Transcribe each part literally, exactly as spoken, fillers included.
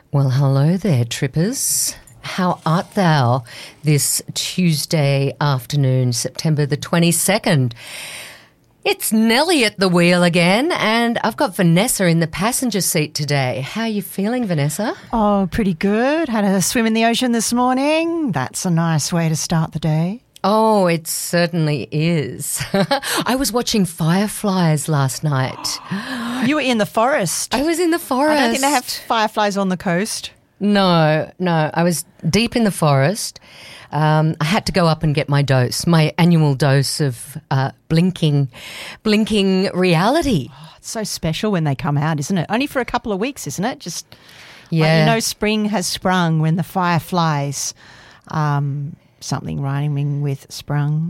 Well, hello there, trippers. How art thou this Tuesday afternoon, September the twenty-second? It's Nellie at the wheel again, and I've got Vanessa in the passenger seat today. How are you feeling, Vanessa? Oh, pretty good. Had a swim in the ocean this morning. That's a nice way to start the day. Oh, it certainly is. I was watching fireflies last night. You were in the forest. I was in the forest. I don't think they have fireflies on the coast. No, no. I was deep in the forest. Um, I had to go up and get my dose, my annual dose of uh, blinking, blinking reality. Oh, it's so special when they come out, isn't it? Only for a couple of weeks, isn't it? Just yeah. Like, you know, spring has sprung when the fireflies, um, something rhyming with sprung.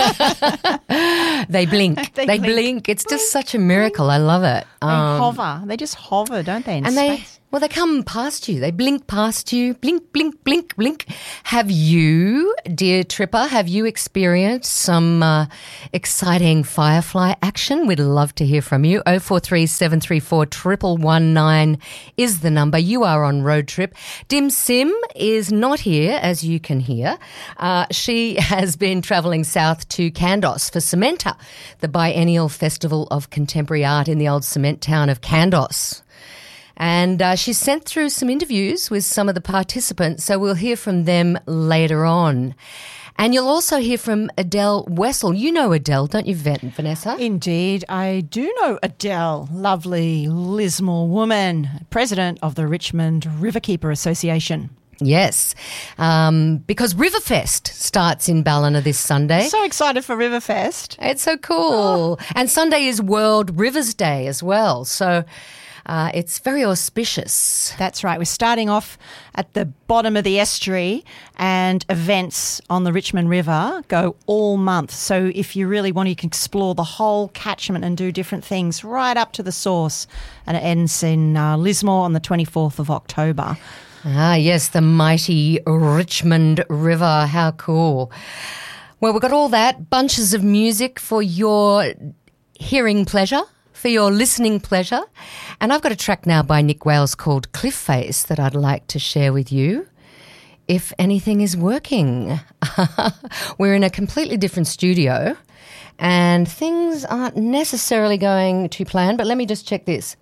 They blink. they, they blink. blink. It's just such a miracle. I love it. They um, hover. They just hover, don't they? In and space? they. Well, they come past you. They blink past you. Blink, blink, blink, blink. Have you, dear Tripper, have you experienced some uh, exciting firefly action? We'd love to hear from you. oh four three, seven three four, one one one nine is the number. You are on road trip. Dim Sim is not here, as you can hear. Uh, she has been travelling south to Kandos for Cementa, the biennial festival of contemporary art in the old cement town of Kandos. And uh, she's sent through some interviews with some of the participants, so we'll hear from them later on. And you'll also hear from Adele Wessel. You know Adele, don't you, Vanessa? Indeed, I do know Adele, lovely Lismore woman, president of the Richmond Riverkeeper Association. Yes, um, because Riverfest starts in Ballina this Sunday. So excited for Riverfest. It's so cool. Oh. And Sunday is World Rivers Day as well, so... Uh, it's very auspicious. That's right. We're starting off at the bottom of the estuary, and events on the Richmond River go all month. So if you really want, you can explore the whole catchment and do different things right up to the source. And it ends in uh, Lismore on the twenty-fourth of October. Ah, yes, the mighty Richmond River. How cool. Well, we've got all that, bunches of music for your hearing pleasure, for your listening pleasure. And I've got a track now by Nick Wales called Cliff Face that I'd like to share with you. If anything is working. We're in a completely different studio and things aren't necessarily going to plan, but let me just check this.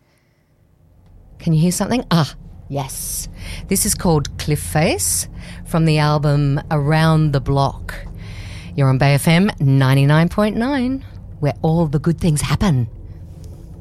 Can you hear something? Ah, yes. This is called Cliff Face from the album Around the Block. You're on Bay F M ninety-nine point nine, where all the good things happen.